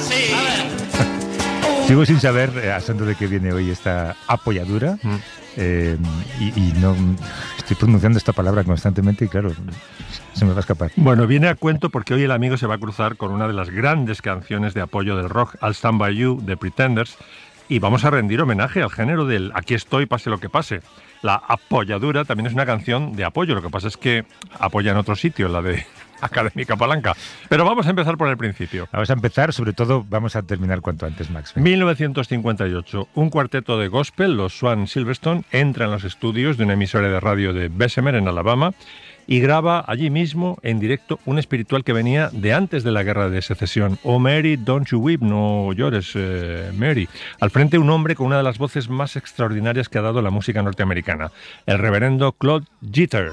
Sigo sin saber a santo de qué viene hoy esta apoyadura. Y no estoy pronunciando esta palabra constantemente y claro, se me va a escapar. Bueno, viene a cuento porque hoy el amigo se va a cruzar con una de las grandes canciones de apoyo del rock, I'll Stand By You, de Pretenders, y vamos a rendir homenaje al género del aquí estoy, pase lo que pase. La apoyadura también es una canción de apoyo, lo que pasa es que apoya en otro sitio, la de Académica Palanca. Pero vamos a empezar por el principio. Vamos a empezar, sobre todo vamos a terminar cuanto antes, Max. 1958, un cuarteto de gospel, los Swan Silverstone, entra en los estudios de una emisora de radio de Bessemer, en Alabama, y graba allí mismo, en directo, un espiritual que venía de antes de la Guerra de Secesión. Oh Mary, don't you weep, no llores, Mary. Al frente un hombre con una de las voces más extraordinarias que ha dado la música norteamericana, el reverendo Claude Jeter.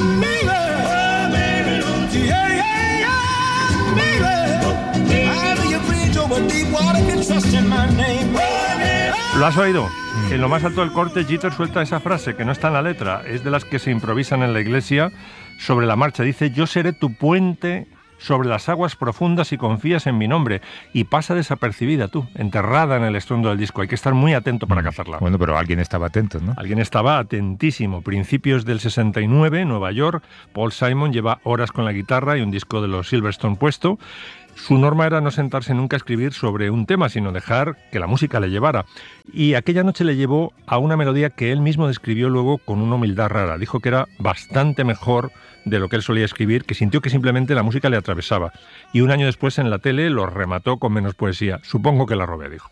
¿Lo has oído? En lo más alto del corte, Jeter suelta esa frase que no está en la letra, es de las que se improvisan en la iglesia sobre la marcha. Dice: yo seré tu puente sobre las aguas profundas si confías en mi nombre. Y pasa desapercibida tú, enterrada en el estruendo del disco. Hay que estar muy atento para cazarla. Bueno, pero alguien estaba atento, ¿no? Alguien estaba atentísimo. Principios del 69, Nueva York. Paul Simon lleva horas con la guitarra y un disco de los Silverstone puesto. Su norma era no sentarse nunca a escribir sobre un tema, sino dejar que la música le llevara. Y aquella noche le llevó a una melodía que él mismo describió luego con una humildad rara. Dijo que era bastante mejor de lo que él solía escribir, que sintió que simplemente la música le atravesaba. Y un año después en la tele lo remató con menos poesía. Supongo que la robé, dijo.